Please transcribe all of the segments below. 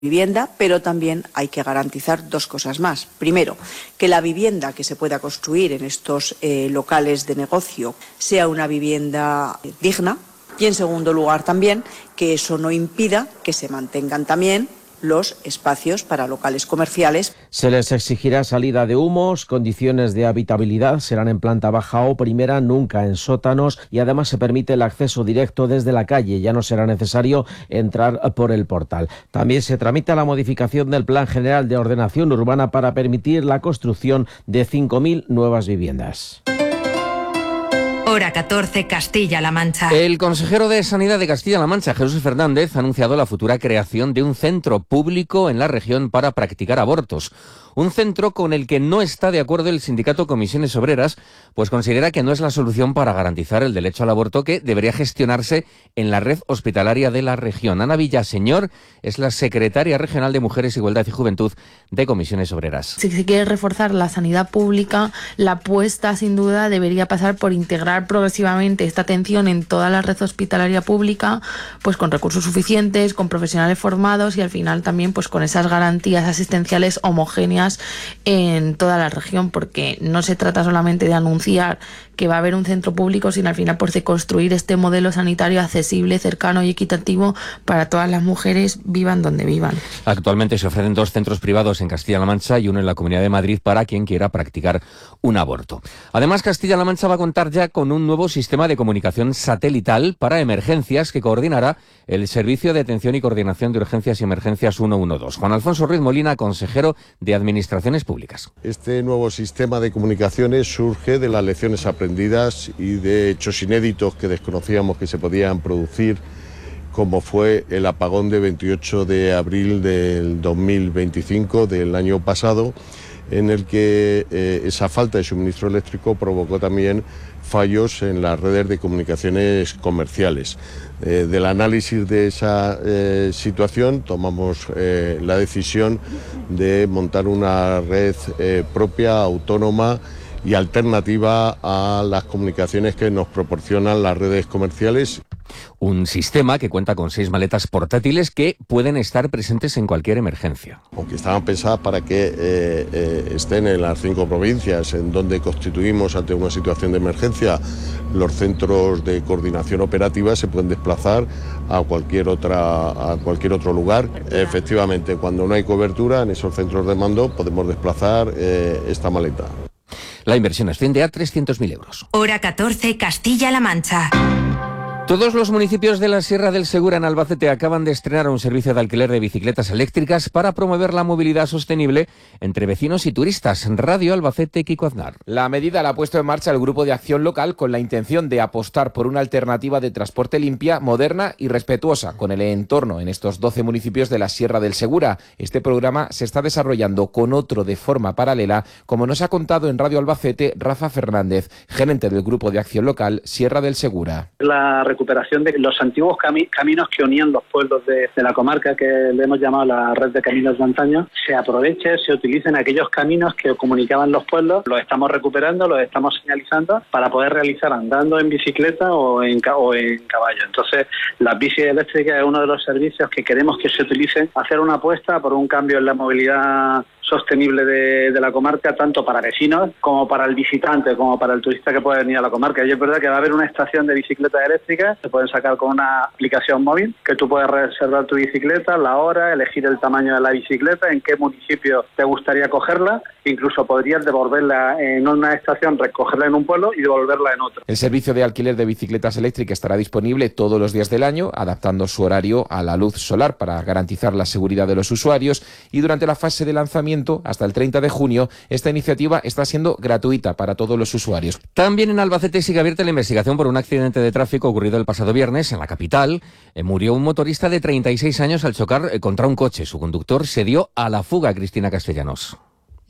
vivienda, pero también hay que garantizar dos cosas más. Primero, que la vivienda que se pueda construir en estos locales de negocio sea una vivienda digna y, en segundo lugar, también que eso no impida que se mantengan también los espacios para locales comerciales. Se les exigirá salida de humos, condiciones de habitabilidad serán en planta baja o primera, nunca en sótanos, y además se permite el acceso directo desde la calle, ya no será necesario entrar por el portal. También se tramita la modificación del Plan General de Ordenación Urbana para permitir la construcción de 5.000 nuevas viviendas. Hora 14, Castilla-La Mancha. El consejero de Sanidad de Castilla-La Mancha, Jesús Fernández, ha anunciado la futura creación de un centro público en la región para practicar abortos. Un centro con el que no está de acuerdo el sindicato Comisiones Obreras, pues considera que no es la solución para garantizar el derecho al aborto, que debería gestionarse en la red hospitalaria de la región. Ana Villaseñor es la secretaria regional de Mujeres, Igualdad y Juventud de Comisiones Obreras. Si se quiere reforzar la sanidad pública, la apuesta sin duda debería pasar por integrar progresivamente esta atención en toda la red hospitalaria pública, pues con recursos suficientes, con profesionales formados y al final también pues con esas garantías asistenciales homogéneas en toda la región, porque no se trata solamente de anunciar que va a haber un centro público, sino al final pues de construir este modelo sanitario accesible, cercano y equitativo para todas las mujeres, vivan donde vivan. Actualmente se ofrecen 2 centros privados en Castilla-La Mancha y uno en la Comunidad de Madrid para quien quiera practicar un aborto. Además, Castilla-La Mancha va a contar ya con un nuevo sistema de comunicación satelital para emergencias que coordinará el Servicio de Atención y Coordinación de Urgencias y Emergencias 112. Juan Alfonso Ruiz Molina, consejero de Administraciones Públicas. Este nuevo sistema de comunicaciones surge de las lecciones aprendidas y de hechos inéditos que desconocíamos que se podían producir, como fue el apagón de 28 de abril del 2025 del año pasado, en el que esa falta de suministro eléctrico provocó también fallos en las redes de comunicaciones comerciales. Del análisis de esa situación tomamos la decisión de montar una red propia, autónoma y alternativa a las comunicaciones que nos proporcionan las redes comerciales. Un sistema que cuenta con 6 maletas portátiles que pueden estar presentes en cualquier emergencia. Aunque estaban pensadas para que estén en las 5 provincias en donde constituimos ante una situación de emergencia, los centros de coordinación operativa se pueden desplazar a cualquier otro lugar. Efectivamente, cuando no hay cobertura en esos centros de mando podemos desplazar esta maleta. La inversión asciende a 300.000 euros. Hora 14, Castilla-La Mancha. Todos los municipios de la Sierra del Segura en Albacete acaban de estrenar un servicio de alquiler de bicicletas eléctricas para promover la movilidad sostenible entre vecinos y turistas. Radio Albacete, Kiko Aznar. La medida la ha puesto en marcha el Grupo de Acción Local con la intención de apostar por una alternativa de transporte limpia, moderna y respetuosa con el entorno en estos 12 municipios de la Sierra del Segura. Este programa se está desarrollando con otro de forma paralela, como nos ha contado en Radio Albacete Rafa Fernández, gerente del Grupo de Acción Local Sierra del Segura. La recuperación de los antiguos caminos que unían los pueblos de la comarca, que le hemos llamado la red de caminos de antaño, se aproveche, se utilicen aquellos caminos que comunicaban los pueblos, los estamos recuperando, los estamos señalizando para poder realizar andando, en bicicleta o en caballo. Entonces, las bicis eléctricas es uno de los servicios que queremos que se utilicen, hacer una apuesta por un cambio en la movilidad sostenible de la comarca, tanto para vecinos como para el visitante, como para el turista que puede venir a la comarca. Y es verdad que va a haber una estación de bicicletas eléctricas, se pueden sacar con una aplicación móvil, que tú puedes reservar tu bicicleta, la hora, elegir el tamaño de la bicicleta, en qué municipio te gustaría cogerla, incluso podrías devolverla en una estación, recogerla en un pueblo y devolverla en otro. El servicio de alquiler de bicicletas eléctricas estará disponible todos los días del año, adaptando su horario a la luz solar para garantizar la seguridad de los usuarios, y durante la fase de lanzamiento hasta el 30 de junio, esta iniciativa está siendo gratuita para todos los usuarios. También en Albacete sigue abierta la investigación por un accidente de tráfico ocurrido el pasado viernes en la capital. Murió un motorista de 36 años al chocar contra un coche. Su conductor se dio a la fuga. Cristina Castellanos.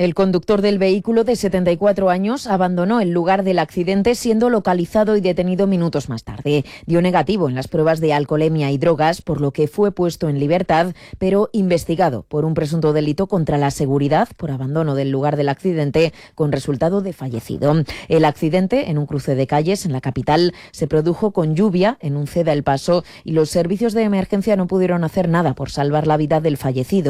El conductor del vehículo, de 74 años, abandonó el lugar del accidente, siendo localizado y detenido minutos más tarde. Dio negativo en las pruebas de alcoholemia y drogas, por lo que fue puesto en libertad, pero investigado por un presunto delito contra la seguridad por abandono del lugar del accidente, con resultado de fallecido. El accidente, en un cruce de calles en la capital, se produjo con lluvia en un ceda El Paso y los servicios de emergencia no pudieron hacer nada por salvar la vida del fallecido.